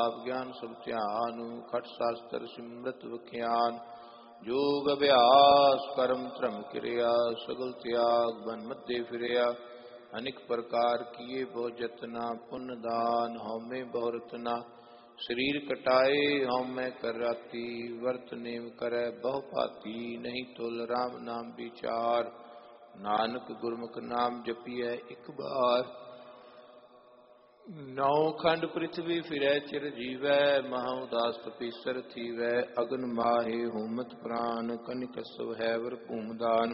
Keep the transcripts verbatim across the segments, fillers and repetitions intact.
ਗਿਆਨ ਸਭ ਧਿਆਨ, ਖਟ ਸ਼ਾਸਤਰ ਸਿਮਰਤ ਵਿਖਿਆਨ। ਜੋਗ ਅਭਿਆਸ ਕਰਮ ਧਰਮ ਕਿਰਿਆ, ਸਗਲ ਤਿਆਗ ਬਨ ਮੱਧੇ ਫਿਰਿਆ। ਅਨੇਕ ਪ੍ਰਕਾਰ ਕੀਏ ਬਹੁ ਜਤਨਾ, ਪੁੰਨ ਦਾਨ ਹਉਮੈ ਬਹੁ ਰਤਨਾ। ਸਰੀਰ ਕਟਾਏ ਹਉਮੈ ਕਰ ਰਾਤੀ, ਵਰਤ ਨੇਮ ਕਰੈ ਬਹੁ ਭਾਤੀ। ਨਹੀਂ ਤੁਲ ਰਾਮ ਨਾਮ ਵਿਚਾਰ, ਨਾਨਕ ਗੁਰਮੁਖ ਨਾਮ ਜਪੀਐ ਇਕ ਬਾਰ। ਨੌ ਖੰਡ ਪ੍ਰਿਥਵੀ ਫਿਰੈ ਚਿਰ ਜੀਵੈ, ਮਹਾ ਉਦਾਸ ਤਪੀਸਰ ਥੀਵੈ। ਅਗਨ ਮਾਹੇ ਹੂਮਤ ਪ੍ਰਾਨ, ਕਨਿਕ ਸਵਹੈਵਰ ਭੂਮਦਾਨ।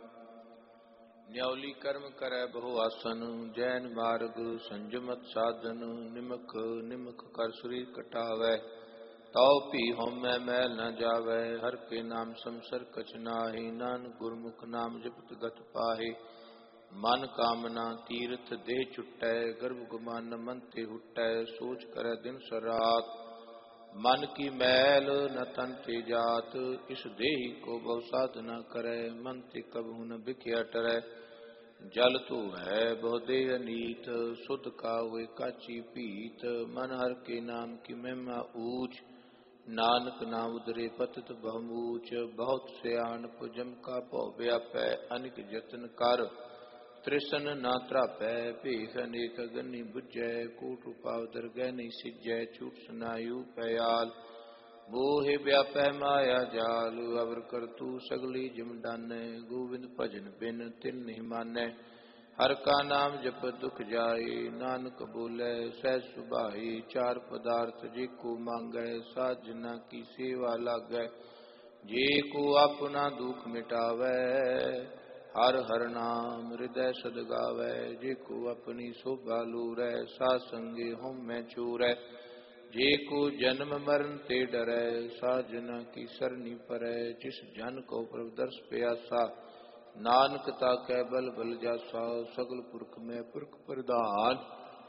ਨਿਉਲੀ ਕਰਮ ਕਰੈ ਬਹੁ ਆਸਨ, ਜੈਨ ਮਾਰਗ ਸੰਜਮਤ ਸਾਧਨ। ਨਿਮਖ ਨਿਮਖ ਕਰ ਸਰੀਰ ਕਟਾਵੈ, ਤਉ ਭੀ ਹਉਮੈ ਮੈਲ ਨ ਜਾਵੈ। ਹਰ ਕੇ ਨਾਮ ਸੰਸਰ ਕਛ ਨਾਹੀ, ਨਾਨਕ ਗੁਰਮੁਖ ਨਾਮ ਜਪਤ ਗਤ ਪਾਹੇ। ਮਨ ਕਾਮਨਾ ਤੀਰਥ ਦੇਹ ਛੁਟੈ, ਗਰਭ ਗੁਮਾਨ ਮਨ ਤੇ ਹੁਟੈ। ਸੋਚ ਕਰੈ ਦਿਨ ਸ ਰਾਤ, ਮਨ ਕੀ ਮੈਲ ਨ ਤਨ ਤੇ ਜਾਤ। ਇਸ ਦੇਹੀ ਕੋ ਬਹੁ ਸਾਧਨਾ ਕਰੈ, ਮਨ ਤੇ ਕਬਹੂ ਨ ਬਿਖਿਆ ਟਰੈ। ਜਲ ਧੋਵੈ ਬਹੁ ਦੇਹ ਅਨੀਤ, ਸੁਧ ਖਾਵੈ ਕਾਚੀ ਭੀਤ। ਮਨ ਹਰ ਕੇ ਨਾਮ ਕੀ ਮਹਿਮਾ ਊਚ, ਨਾਨਕ ਨਾਮ ਉਦਰੇ ਪਤਿਤ ਬਹੁਮੂਚ। ਬਹੁਤ ਸਿਆਣਪ ਜਮ ਕਾ ਭਉ ਵਿਆਪੈ, ਅਨਿਕ ਯਤਨ ਕਰ ਤ੍ਰਿਸ਼ਨ ਨਾ ਤਰਾਪੈ। ਭੇਖ ਅਨੇਕ ਅਗਨੀ ਬੁਝੈ, ਕੋਟ ਉਪਾਵ ਦਰਗਹਿ ਨਹੀਂ ਸਿਜੈ। ਝੂਠ ਸੁਨਾਯੂ ਪਇਆਲ, ਮੋਹਿ ਵਿਆਪੈ ਮਾਇਆ ਜਾਲ। ਅਵਰ ਕਰਤੂ ਸਗਲੀ ਜਿਮ ਡਾਨੈ, ਗੋਵਿੰਦ ਭਜਨ ਬਿਨ ਤਿਨ ਨਹੀਂ ਮਾਨੈ। ਹਰ ਕਾ ਨਾਮ ਜਪਤ ਦੁਖ ਜਾਏ, ਨਾਨਕ ਬੋਲੇ ਸਹਿਜ ਸੁਭਾਈ। ਚਾਰ ਪਦਾਰਥ ਜੇ ਕੋ ਮੰਗੈ, ਸਾਧ ਜਨਾ ਕੀ ਸੇਵਾ ਲਾਗੈ। ਜੇ ਕੋ ਆਪਣਾ ਦੁਖ ਮਿਟਾਵੈ, ਹਰ ਹਰ ਨਾਮ ਹਿਰਦੈ ਸਦ ਗਾਵੈ। ਜੇ ਕੋ ਆਪਣੀ ਸੋਭਾ ਲੋਰੈ, ਸਾਧ ਸੰਗੇ ਹਉਮੈ ਚੂਰੈ। ਜੇ ਕੋ ਜਨਮ ਮਰਨ ਤੇ ਡਰੈ, ਸਾਧ ਜਨਾ ਕੀ ਸਰਨੀ ਪਰੈ। ਜਿਸ ਜਨ ਕੋ ਪ੍ਰਭ ਦਰਸ ਪਿਆਸਾ, ਨਾਨਕ ਤਾਕੈ ਬਲ ਬਲ ਜਾਸਾ। ਸਗਲ ਪੁਰਖ ਮੈਂ ਪੁਰਖ ਪ੍ਰਧਾਨ,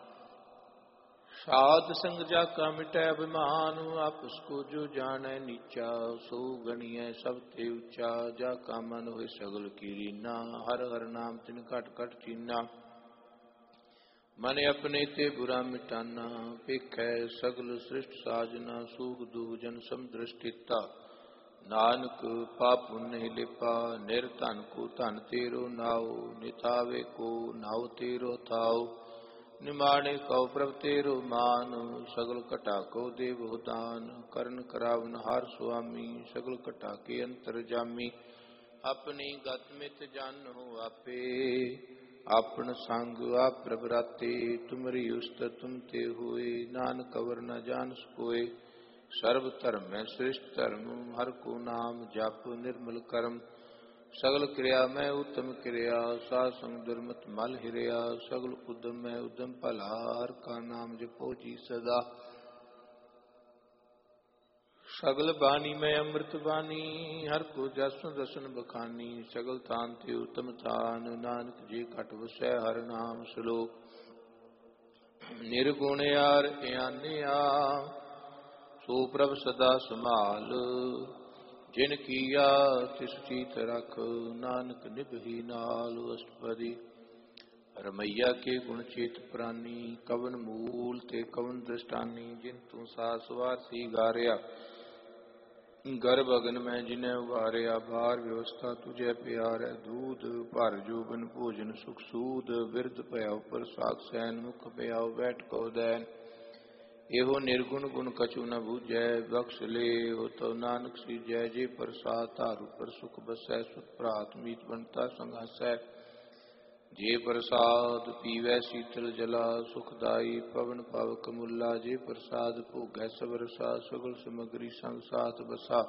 ਸਾਧ ਸੰਗ ਜਾ ਕਾ ਮਿਟੈ ਅਭਿਮਾਨ। ਆਪਸ ਕੋ ਜੋ ਜਾਣੈ ਨੀਚਾ, ਸੋ ਗਣੀਐ ਸਭ ਤੇ ਉੱਚਾ। ਜਾ ਕਾ ਮਨ ਹੋਇ ਸਗਲ ਕੀ ਲੀਨਾ, ਹਰ ਹਰ ਨਾਮ ਤਿਨ ਘਟ ਘਟ ਚੀਨਾ। ਮਨ ਆਪਣੇ ਤੇ ਬੁਰਾ ਮਿਟਾਨਾ, ਭੇਖੈ ਸਗਲ ਸ੍ਰਿਸ਼ਟ ਸਾਜਨਾ। ਸੂਖ ਦੂਖ ਜਨ ਸਮੁਦਰ ਸਥਿਤਾ, ਨਾਨਕ ਪਾਪ ਪੁੰਨ ਨਹੀਂ ਲਿਪਾ। ਨਿਰ ਧਨ ਕੋ ਧਨ ਤੇਰੋ ਨਾਉ, ਨਿਥਾਵੇ ਕੋ ਨਾਉ ਤੇਰੋ ਥਾਉ। ਨਿਮਾਣੇ ਕਉ ਪ੍ਰਭ ਤੇਰੋ ਮਾਨ, ਸਗਲ ਘਟਾ ਕੋ ਦੇਵੋ ਦਾਨ। ਕਰਨ ਕਰਾਵਨ ਹਾਰ ਸੁਆਮੀ, ਸਗਲ ਘਟਾ ਕੇ ਅੰਤਰ ਜਾਮੀ। ਆਪਣੀ ਗਤ ਮਿਤ ਜਾਨਹੁ ਆਪੇ, ਆਪਨ ਸੰਗ ਆਪ ਪ੍ਰਭ ਰਾਤੇ। ਤੁਮਰੀ ਉਸਤਤ ਤੁਮ ਤੇ ਹੋਏ, ਨਾਨਕ ਅਵਰ ਨ ਜਾਨ ਸਕੋਏ। ਸਰਬ ਧਰਮੈ ਸ੍ਰਿਸ਼ਟ ਧਰਮ, ਹਰ ਕੋ ਨਾਮ ਜਪ ਨਿਰਮਲ ਕਰਮ। ਸਗਲ ਕਿਰਿਆ ਮੈਂ ਉਤਮ ਕਿਰਿਆ, ਸਾਧ ਸੰਗ ਦੁਰਮਤ ਮਲ ਹਿਰਿਆ। ਸਗਲ ਉਦਮ ਮੈਂ ਉਦਮ ਭਲਾ, ਹਰ ਕਾ ਨਾਮ ਜਪੋ ਜੀ ਸਦਾ। ਸਗਲ ਬਾਣੀ ਮੈਂ ਅੰਮ੍ਰਿਤ ਬਾਣੀ, ਹਰ ਕੋ ਜਸੁ ਦਸਨ ਬਖਾਨੀ। ਸਗਲ ਥਾਨ ਤੇ ਉਤਮ ਥਾਨ, ਨਾਨਕ ਜੀ ਘਟ ਵਸੈ ਹਰ ਨਾਮ ਸਲੋਕ। ਨਿਰਗੁਣ ਯਾਰ ਇਆਨਿਆ, ਸੋ ਪ੍ਰਭ ਸਦਾ ਸੰਭਾਲ। ਜਿਨ ਕੀਆ ਤਿਸ ਚੀਤ ਰਖ, ਨਾਨਕ ਨਿਭੀ ਨਾਲ। ਅਸ਼ਟਪਦੀ। ਰਮਈਆ ਕੇ ਗੁਣ ਚੇਤ ਪ੍ਰਾਨੀ, ਕਵਨ ਮੂਲ ਤੇ ਕਵਨ ਦ੍ਰਿਸ਼ਟਾਨੀ। ਜਿਨ ਤੂੰ ਸਾਸ ਵਾਰ ਸੀ ਗਾਰਿਆ, ਗਰਭ ਅਗਨ ਮੈਂ ਜਿਨੈ ਉਵਾਰਿਆ। ਬਾਰ ਵਿਵਸਥਾ ਤੁਝੈ ਪਿਆਰੈ, ਦੂਧ ਭਰ ਜੋਬਨ ਭੋਜਨ ਸੁਖ ਸੂਦ। ਬਿਰਧ ਭਇਓ ਪ੍ਰਸਾਦ ਸੈਨ, ਮੁਖ ਭਇਓ ਬੈਠ ਕੋ ਦੈਨ। ਇਹੋ ਨਿਰਗੁਣ ਗੁਣ ਕਛੂ ਨ ਬੂਝੈ, ਬਖਸ਼ ਲੇ ਹੋ ਤਉ ਨਾਨਕ ਸੀਜੈ। ਜੇ ਪ੍ਰਸਾਦ ਧਾਰੂ ਪਰ ਸੁਖ ਬਸੈ, ਸੁਖ ਭਰਾਤ ਮੀਤ ਬਣਤਾ ਸੰਗ ਹਸੈ। ਜੇ ਪ੍ਰਸਾਦ ਪੀਵੈ ਸੀਤਲ ਜਲਾ, ਸੁਖਦਾਈ ਪਵਨ ਪਵ ਕਮੁਲਾ। ਜੇ ਪ੍ਰਸਾਦ ਭੋਗੈ ਸਭ ਰਸਾ, ਸਗਲ ਸਮਗਰੀ ਸੰਗ ਸਾਥ ਬਸਾ।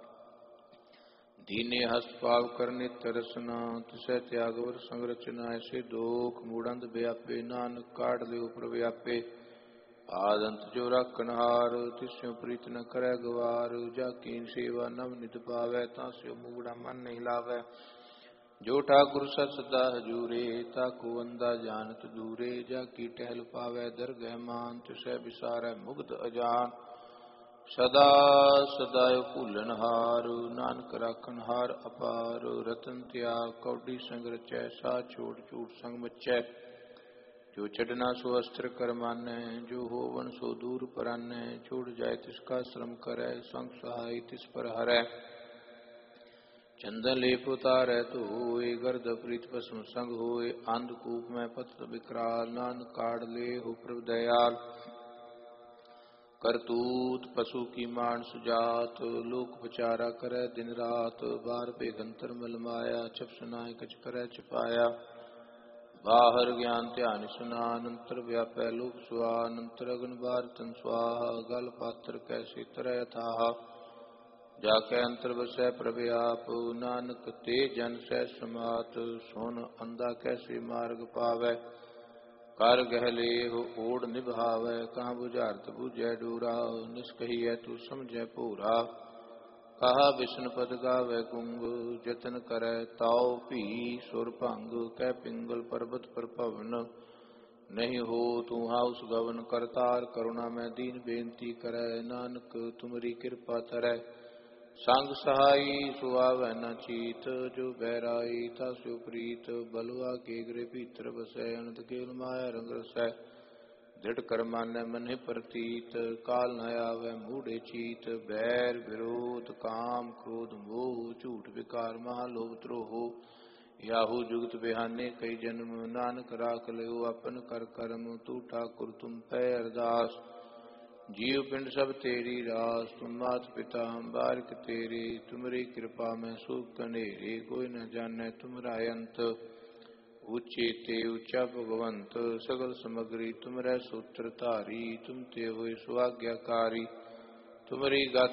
ਦੀਨੇ ਹਸਤ ਪਾਵ ਕਰ ਨਿਤ ਰਸਨਾ, ਤਿਸੈ ਤਿਆਗਵਰ ਸੰਗ ਰਚਨਾ। ਐਸੇ ਦੋਖ ਮੂੜੰਦ ਵਿਆਪੇ, ਨਾਨਕ ਕਾਢ ਲਿਓ ਪ੍ਰਭ ਆਪੇ। ਆਦਿ ਅੰਤ ਜੋ ਰਾਖਣ ਹਾਰ, ਤਿਸਿਓ ਪ੍ਰੀਤ ਨ ਕਰੈ ਗਵਾਰ। ਜਾ ਕੀਨ ਸੇਵਾ ਨਵ ਨਿਤ ਪਾਵੈ, ਤਾਂ ਸਿਓ ਮੂੜਾ ਮਨ ਨਹੀਂ ਲਾਵੈ। ਜੋ ਠਾਕੁਰ ਸਤ ਸਦਾ ਹਜੂਰੇ, ਤਾ ਕੋ ਅੰਦਾ ਜਾਣਤ ਦੂਰੇ। ਜਾ ਕੀ ਟਹਿਲ ਪਾਵੈ ਦਰਗਹਿ ਮਾਨ, ਤਿਸੈ ਵਿਸਾਰੈ ਮੁਗਧ ਅਜਾਨ। ਸਦਾ ਸਦਾਇ ਭੂਲਨ ਹਾਰ, ਨਾਨਕ ਰਾਖਣ ਹਾਰ ਅਪਾਰ। ਰਤਨ ਤਿਆਗ ਕੌਡੀ ਸੰਗ ਰਚੈ, ਸਾਧ ਛੋੜ ਝੂਠ ਸੰਗ ਮਚੈ। जो चढ़ना सो अस्त्र कर मानै, जो होवन सो दूर परानै। छोड़ जाय तिसका श्रम करै, संग सहाय तिस पर हरै। चंदन लेप उतारै तो होए, गर्द प्रीत भस्म संग होए। अंधकूप में पत्र विकराल, नानक काढ़ ले हो प्रभु दयाल। करतूत पशु की मान सुजात, लोक विचारा करे दिन रात। बार बेगंतर मल माया, छप सुनाय कछ करे छिपाया। बाहर ज्ञान ध्यान सुनान, अंतर व्यापै लोक सुआन। अंतर अगन बार तन स्वाहा, गल पात्र कैसे तरह अथाह। जाके अंतर बसै प्रभु आप, नानक ते जन सह समात। सोन अंधा कैसे मार्ग पावै, कर गह लेह ओढ़ निभावै। कहाँ बुझारत बूझै डूरा, निष्कहियै तू समझै भूरा। कहा विष्णु पद गावै कुंभ, जतन करै ताओ भी सुर भंग। कै पिंगल पर्वत पर पवन, नहीं हो तू हाउस गवन। करतार करुणा में दीन बेनती करै, नानक तुमरी कृपा धरै। संग सहाई सुआवै न चीत, जो बहराई तासु प्रीत। बलवा के गृह भीतर बसै, अनंत केवल माया रंग रसै। दृढ़ कर मानै मन प्रतीत, काल न आवै मूढ़े चीत। बैर विरोध काम क्रोध मोह, झूठ विकार महालोभ द्रोह। याहू जुगत बिहाने कई जन्म, नानक राख लियो अपन कर करम। तू ठाकुर तुम पै अरदास, जीव पिंड सब तेरी रास। तुम मात पिता हम बारिक तेरे, तुमरी कृपा में सुख कनेरे। कोई न जाने तुमरा अंत, ऊंचे ते ऊंचा भगवंत। सगल समग्री तुमरै सूत्र धारी, तुम ते हुए सुआज्ञाकारी। तुमरी गात